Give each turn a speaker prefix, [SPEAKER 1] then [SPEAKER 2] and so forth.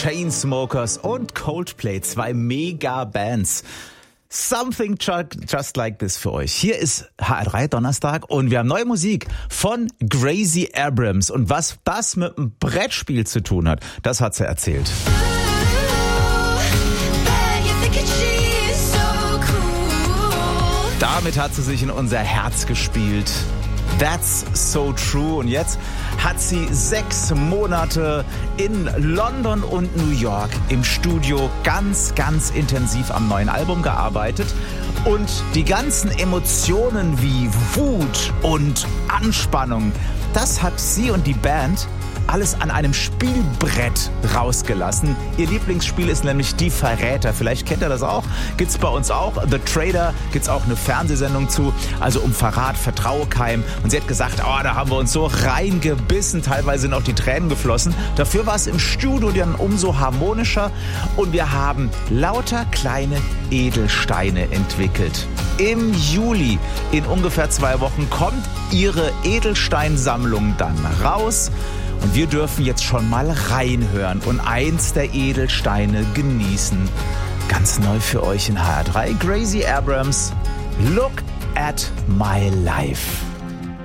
[SPEAKER 1] Chainsmokers und Coldplay, zwei Mega-Bands. Something just like this für euch. Hier ist HR3 Donnerstag und wir haben neue Musik von Gracie Abrams. Und was das mit einem Brettspiel zu tun hat, das hat sie erzählt. Damit hat sie sich in unser Herz gespielt. That's so true. Und jetzt hat sie 6 Monate in London und New York im Studio ganz intensiv am neuen Album gearbeitet. Und die ganzen Emotionen wie Wut und Anspannung, das hat sie und die Band alles an einem Spielbrett rausgelassen. Ihr Lieblingsspiel ist nämlich Die Verräter. Vielleicht kennt ihr das auch. Gibt's bei uns auch. The Trader gibt's auch eine Fernsehsendung zu. Also um Verrat, vertraue keinem. Und sie hat gesagt, da haben wir uns so reingebissen. Teilweise sind auch die Tränen geflossen. Dafür war es im Studio dann umso harmonischer. Und wir haben lauter kleine Edelsteine entwickelt. Im Juli, in ungefähr 2 Wochen, kommt ihre Edelsteinsammlung dann raus. Und wir dürfen jetzt schon mal reinhören und eins der Edelsteine genießen. Ganz neu für euch in HR3. Gracie Abrams, Look at My Life.